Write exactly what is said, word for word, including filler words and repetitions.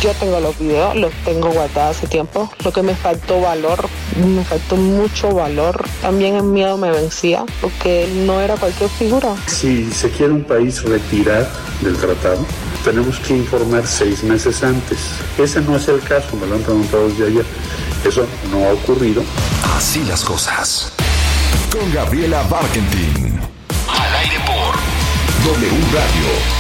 Yo tengo los videos, los tengo guardados hace tiempo. Lo que me faltó valor, me faltó mucho valor. También el miedo me vencía, porque no era cualquier figura. Si se quiere un país retirar del tratado, tenemos que informar seis meses antes. Ese no es el caso, me lo han preguntado desde ayer. Eso no ha ocurrido. Así las cosas. Con Gabriela Barkentin. Al aire por W Radio.